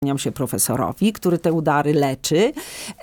Kłaniam się profesorowi, który te udary leczy.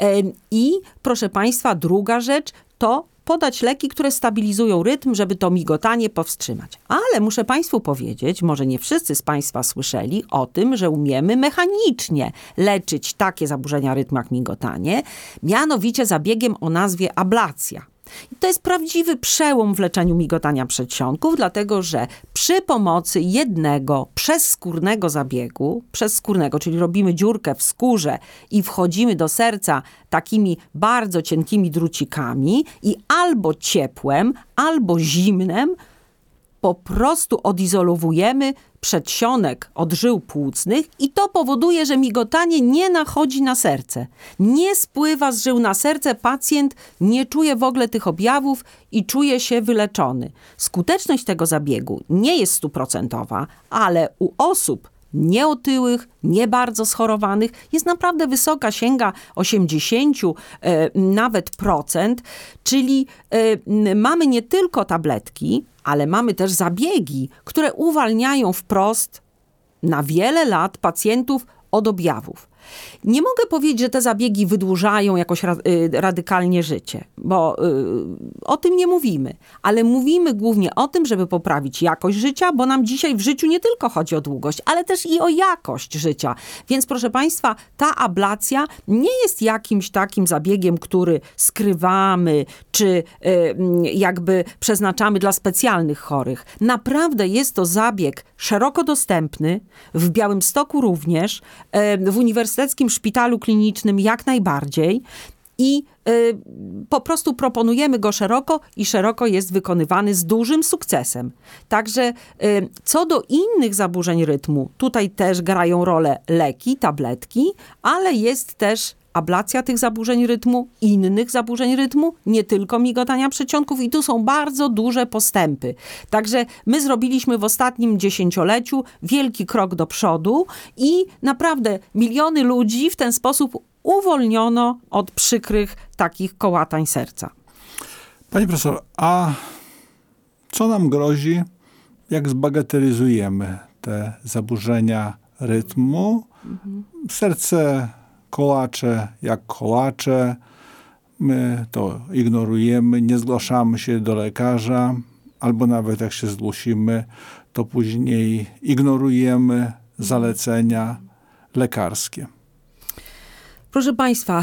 I proszę Państwa, druga rzecz to podać leki, które stabilizują rytm, żeby to migotanie powstrzymać. Ale muszę Państwu powiedzieć, może nie wszyscy z Państwa słyszeli o tym, że umiemy mechanicznie leczyć takie zaburzenia rytmu jak migotanie, mianowicie zabiegiem o nazwie ablacja. I to jest prawdziwy przełom w leczeniu migotania przedsionków, dlatego że przy pomocy jednego przezskórnego zabiegu, czyli robimy dziurkę w skórze i wchodzimy do serca takimi bardzo cienkimi drucikami i albo ciepłem, albo zimnem po prostu odizolowujemy przedsionek od żył płucnych i to powoduje, że migotanie nie nachodzi na serce. Nie spływa z żył na serce, pacjent nie czuje w ogóle tych objawów i czuje się wyleczony. Skuteczność tego zabiegu nie jest 100%, ale u osób nieotyłych, nie bardzo schorowanych jest naprawdę wysoka, sięga 80 nawet procent, czyli mamy nie tylko tabletki, ale mamy też zabiegi, które uwalniają wprost na wiele lat pacjentów od objawów. Nie mogę powiedzieć, że te zabiegi wydłużają jakoś radykalnie życie, bo o tym nie mówimy, ale mówimy głównie o tym, żeby poprawić jakość życia, bo nam dzisiaj w życiu nie tylko chodzi o długość, ale też i o jakość życia. Więc proszę Państwa, ta ablacja nie jest jakimś takim zabiegiem, który skrywamy, czy jakby przeznaczamy dla specjalnych chorych. Naprawdę jest to zabieg szeroko dostępny, w Białymstoku również, w Uniwersyteckim Szpitalu Klinicznym jak najbardziej i po prostu proponujemy go szeroko i szeroko jest wykonywany z dużym sukcesem. Także co do innych zaburzeń rytmu, tutaj też grają rolę leki, tabletki, ale jest też ablacja tych zaburzeń rytmu, innych zaburzeń rytmu, nie tylko migotania przedsionków i tu są bardzo duże postępy. Także my zrobiliśmy w ostatnim dziesięcioleciu wielki krok do przodu i naprawdę miliony ludzi w ten sposób uwolniono od przykrych takich kołatań serca. Pani profesor, a co nam grozi, jak zbagatelizujemy te zaburzenia rytmu? Serce kołacze jak kołacze, my to ignorujemy, nie zgłaszamy się do lekarza, albo nawet jak się zgłosimy, to później ignorujemy zalecenia lekarskie. Proszę Państwa,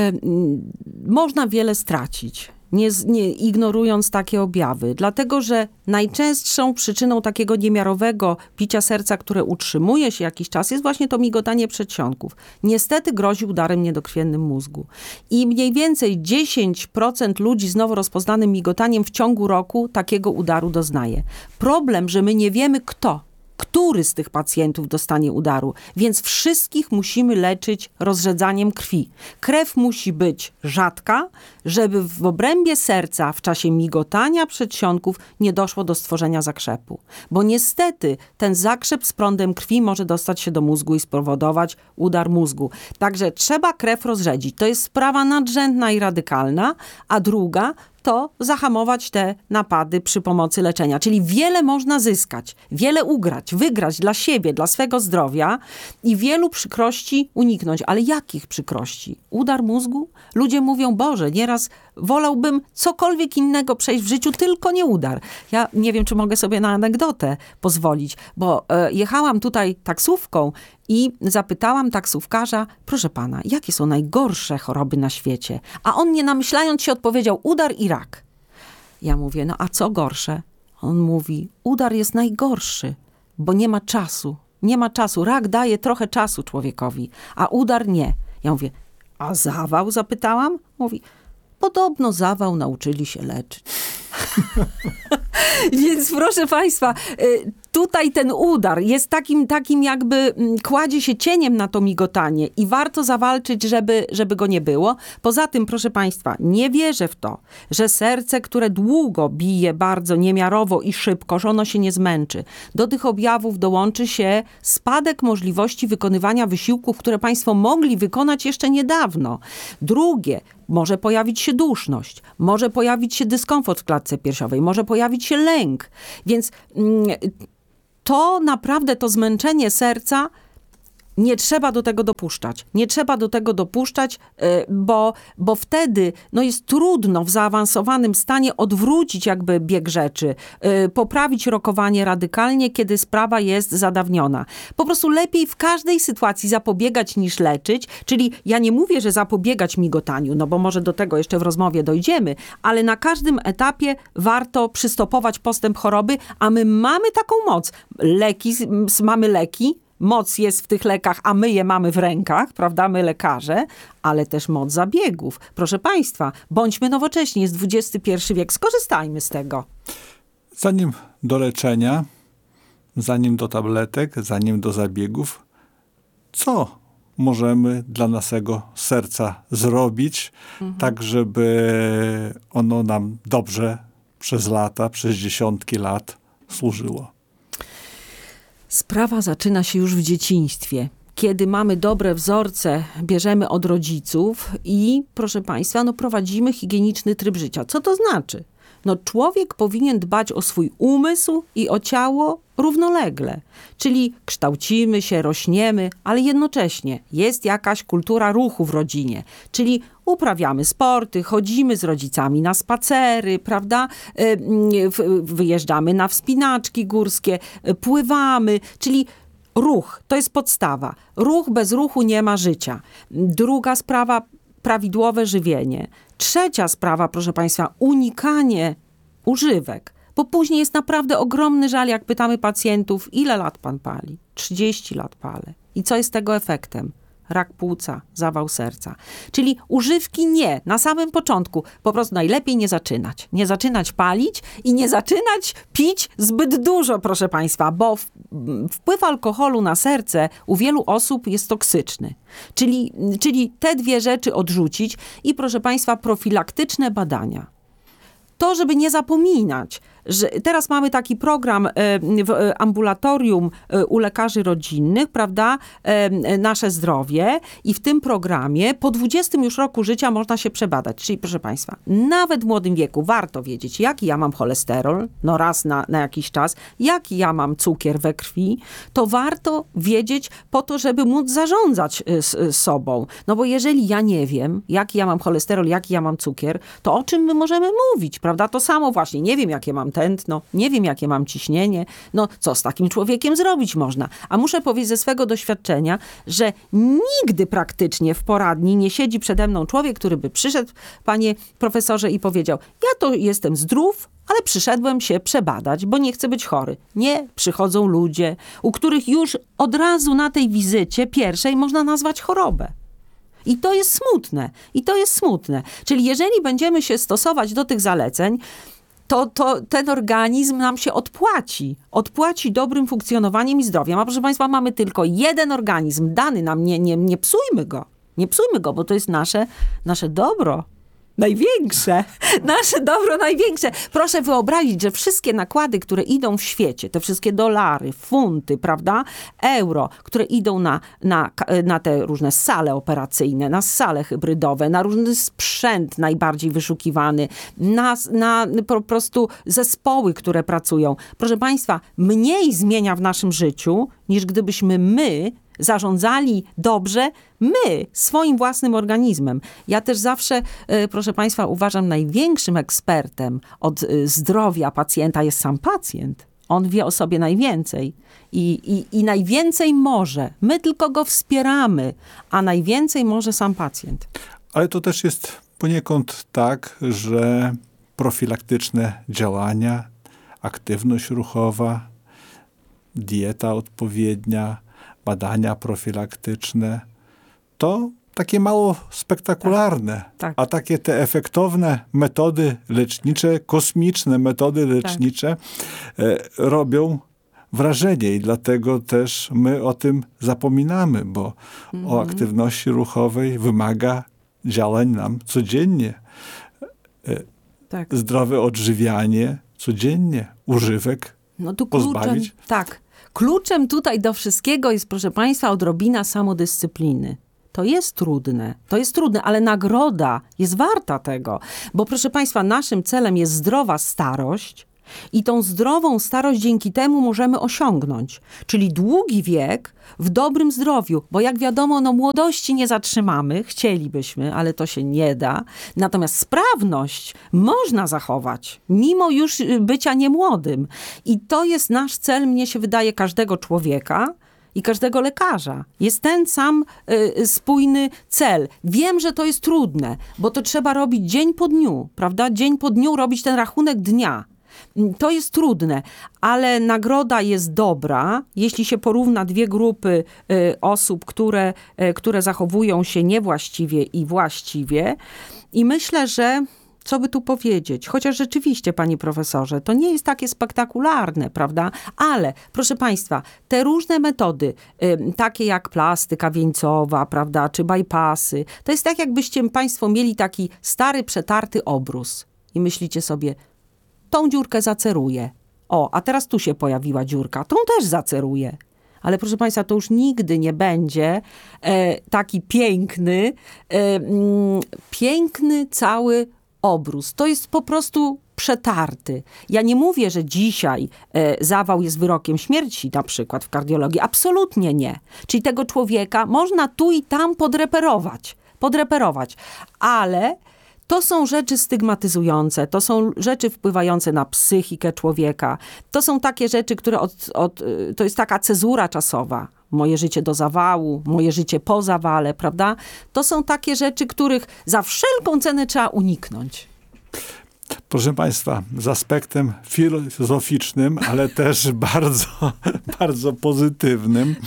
można wiele stracić, nie ignorując takie objawy, dlatego że najczęstszą przyczyną takiego niemiarowego bicia serca, które utrzymuje się jakiś czas, jest właśnie to migotanie przedsionków. Niestety grozi udarem niedokrwiennym mózgu. I mniej więcej 10% ludzi z nowo rozpoznanym migotaniem w ciągu roku takiego udaru doznaje. Problem, że my nie wiemy który z tych pacjentów dostanie udaru, więc wszystkich musimy leczyć rozrzedzaniem krwi. Krew musi być rzadka, żeby w obrębie serca w czasie migotania przedsionków nie doszło do stworzenia zakrzepu. Bo niestety ten zakrzep z prądem krwi może dostać się do mózgu i spowodować udar mózgu. Także trzeba krew rozrzedzić. To jest sprawa nadrzędna i radykalna, a druga to zahamować te napady przy pomocy leczenia. Czyli wiele można zyskać, wiele wygrać dla siebie, dla swego zdrowia i wielu przykrości uniknąć. Ale jakich przykrości? Udar mózgu? Ludzie mówią, Boże, nieraz wolałbym cokolwiek innego przejść w życiu, tylko nie udar. Ja nie wiem, czy mogę sobie na anegdotę pozwolić, bo jechałam tutaj taksówką i zapytałam taksówkarza, proszę pana, jakie są najgorsze choroby na świecie? A on nie namyślając się odpowiedział, udar i rak. Ja mówię, no a co gorsze? On mówi, udar jest najgorszy, bo nie ma czasu. Nie ma czasu. Rak daje trochę czasu człowiekowi, a udar nie. Ja mówię, a zawał? Zapytałam. Mówi, podobno zawał nauczyli się leczyć. Więc proszę Państwa, tutaj ten udar jest takim jakby kładzie się cieniem na to migotanie i warto zawalczyć, żeby go nie było. Poza tym, proszę Państwa, nie wierzę w to, że serce, które długo bije bardzo niemiarowo i szybko, że ono się nie zmęczy. Do tych objawów dołączy się spadek możliwości wykonywania wysiłków, które Państwo mogli wykonać jeszcze niedawno. Drugie, może pojawić się duszność, może pojawić się dyskomfort w klatce piersiowej, może pojawić się lęk. Więc to naprawdę to zmęczenie serca nie trzeba do tego dopuszczać. Nie trzeba do tego dopuszczać, bo wtedy jest trudno w zaawansowanym stanie odwrócić jakby bieg rzeczy, poprawić rokowanie radykalnie, kiedy sprawa jest zadawniona. Po prostu lepiej w każdej sytuacji zapobiegać niż leczyć, czyli ja nie mówię, że zapobiegać migotaniu, bo może do tego jeszcze w rozmowie dojdziemy, ale na każdym etapie warto przystopować postęp choroby, a my mamy taką moc. Mamy leki, moc jest w tych lekach, a my je mamy w rękach, prawda, my lekarze, ale też moc zabiegów. Proszę Państwa, bądźmy nowocześni, jest XXI wiek, skorzystajmy z tego. Zanim do leczenia, zanim do tabletek, zanim do zabiegów, co możemy dla naszego serca zrobić, tak żeby ono nam dobrze przez lata, przez dziesiątki lat służyło? Sprawa zaczyna się już w dzieciństwie. Kiedy mamy dobre wzorce, bierzemy od rodziców i, proszę Państwa, prowadzimy higieniczny tryb życia. Co to znaczy? Człowiek powinien dbać o swój umysł i o ciało równolegle. Czyli kształcimy się, rośniemy, ale jednocześnie jest jakaś kultura ruchu w rodzinie. Czyli uprawiamy sporty, chodzimy z rodzicami na spacery, prawda? Wyjeżdżamy na wspinaczki górskie, pływamy, czyli ruch, to jest podstawa. Ruch, bez ruchu nie ma życia. Druga sprawa, prawidłowe żywienie. Trzecia sprawa, proszę Państwa, unikanie używek. Bo później jest naprawdę ogromny żal, jak pytamy pacjentów, ile lat pan pali? 30 lat palę. I co jest tego efektem? Rak płuca, zawał serca. Czyli używki nie, na samym początku. Po prostu najlepiej nie zaczynać. Nie zaczynać palić i nie zaczynać pić zbyt dużo, proszę Państwa, bo wpływ alkoholu na serce u wielu osób jest toksyczny. Czyli te dwie rzeczy odrzucić i, proszę Państwa, profilaktyczne badania. To, żeby nie zapominać, że teraz mamy taki program w ambulatorium u lekarzy rodzinnych, prawda, Nasze Zdrowie, i w tym programie po 20 już roku życia można się przebadać. Czyli, proszę Państwa, nawet w młodym wieku warto wiedzieć, jaki ja mam cholesterol, raz na jakiś czas, jaki ja mam cukier we krwi, to warto wiedzieć po to, żeby móc zarządzać sobą. Bo jeżeli ja nie wiem, jaki ja mam cholesterol, jaki ja mam cukier, to o czym my możemy mówić, prawda? To samo właśnie, nie wiem, jakie mam tętno, nie wiem, jakie mam ciśnienie, co z takim człowiekiem zrobić można? A muszę powiedzieć ze swego doświadczenia, że nigdy praktycznie w poradni nie siedzi przede mną człowiek, który by przyszedł, panie profesorze, i powiedział, ja to jestem zdrów, ale przyszedłem się przebadać, bo nie chcę być chory. Nie, przychodzą ludzie, u których już od razu na tej wizycie pierwszej można nazwać chorobę. I to jest smutne. Czyli jeżeli będziemy się stosować do tych zaleceń, to ten organizm nam się odpłaci dobrym funkcjonowaniem i zdrowiem. A proszę Państwa, mamy tylko jeden organizm dany nam, nie psujmy go. Nie psujmy go, bo to jest nasze dobro. Największe. Nasze dobro największe. Proszę wyobrazić, że wszystkie nakłady, które idą w świecie, te wszystkie dolary, funty, prawda, euro, które idą na te różne sale operacyjne, na sale hybrydowe, na różny sprzęt najbardziej wyszukiwany, na po prostu zespoły, które pracują. Proszę Państwa, mniej zmienia w naszym życiu, niż gdybyśmy my zarządzali dobrze swoim własnym organizmem. Ja też zawsze, proszę Państwa, uważam, największym ekspertem od zdrowia pacjenta jest sam pacjent. On wie o sobie najwięcej i najwięcej może. My tylko go wspieramy, a najwięcej może sam pacjent. Ale to też jest poniekąd tak, że profilaktyczne działania, aktywność ruchowa, dieta odpowiednia, badania profilaktyczne, to takie mało spektakularne, tak. A takie te efektowne metody lecznicze, kosmiczne metody lecznicze robią wrażenie i dlatego też my o tym zapominamy, bo o aktywności ruchowej wymaga działań nam codziennie. Zdrowe odżywianie codziennie, używek tu pozbawić. Kluczem tutaj do wszystkiego jest, proszę Państwa, odrobina samodyscypliny. To jest trudne, ale nagroda jest warta tego. Bo proszę Państwa, naszym celem jest zdrowa starość, I tą zdrową starość dzięki temu możemy osiągnąć. Czyli długi wiek w dobrym zdrowiu, bo jak wiadomo, młodości nie zatrzymamy, chcielibyśmy, ale to się nie da. Natomiast sprawność można zachować, mimo już bycia niemłodym. I to jest nasz cel, mnie się wydaje, każdego człowieka i każdego lekarza. Jest ten sam spójny cel. Wiem, że to jest trudne, bo to trzeba robić dzień po dniu, prawda? Dzień po dniu robić ten rachunek dnia. To jest trudne, ale nagroda jest dobra, jeśli się porówna dwie grupy osób, które zachowują się niewłaściwie i właściwie. I myślę, że co by tu powiedzieć? Chociaż rzeczywiście, panie profesorze, to nie jest takie spektakularne, prawda? Ale, proszę państwa, te różne metody, takie jak plastyka wieńcowa, prawda, czy bypassy, to jest tak, jakbyście państwo mieli taki stary, przetarty obrus i myślicie sobie, tą dziurkę zaceruję. O, a teraz tu się pojawiła dziurka, tą też zaceruję. Ale proszę państwa, to już nigdy nie będzie taki piękny cały obrus. To jest po prostu przetarty. Ja nie mówię, że dzisiaj zawał jest wyrokiem śmierci na przykład w kardiologii. Absolutnie nie. Czyli tego człowieka można tu i tam podreperować. Ale to są rzeczy stygmatyzujące, to są rzeczy wpływające na psychikę człowieka. To są takie rzeczy, które to jest taka cezura czasowa. Moje życie do zawału, moje życie po zawale, prawda? To są takie rzeczy, których za wszelką cenę trzeba uniknąć. Proszę państwa, z aspektem filozoficznym, ale też bardzo, bardzo pozytywnym.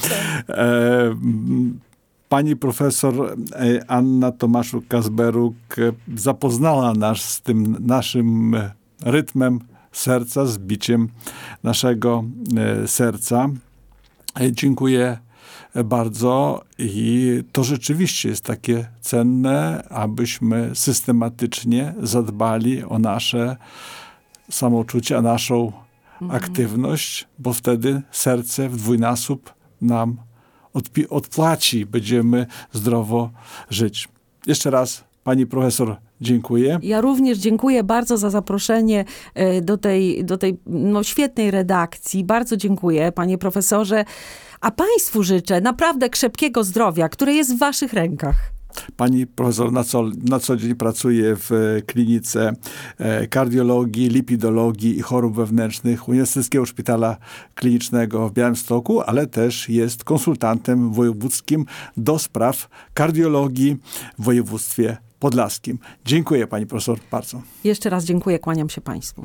Pani profesor Anna Tomaszuk-Kazberuk zapoznała nas z tym naszym rytmem serca, z biciem naszego serca. Dziękuję bardzo i to rzeczywiście jest takie cenne, abyśmy systematycznie zadbali o nasze samopoczucie, o naszą aktywność, bo wtedy serce w dwójnasób nam odpłaci, będziemy zdrowo żyć. Jeszcze raz pani profesor dziękuję. Ja również dziękuję bardzo za zaproszenie do tej świetnej redakcji. Bardzo dziękuję, panie profesorze. A państwu życzę naprawdę krzepkiego zdrowia, które jest w waszych rękach. Pani profesor na co dzień pracuje w klinice kardiologii, lipidologii i chorób wewnętrznych Uniwersyteckiego Szpitala Klinicznego w Białymstoku, ale też jest konsultantem wojewódzkim do spraw kardiologii w województwie podlaskim. Dziękuję pani profesor bardzo. Jeszcze raz dziękuję, kłaniam się państwu.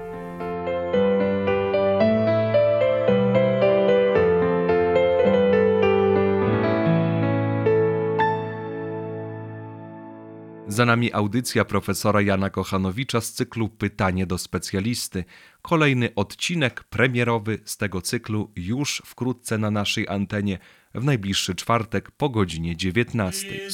Za nami audycja profesora Jana Kochanowicza z cyklu Pytanie do specjalisty. Kolejny odcinek premierowy z tego cyklu już wkrótce na naszej antenie w najbliższy czwartek po godzinie 19.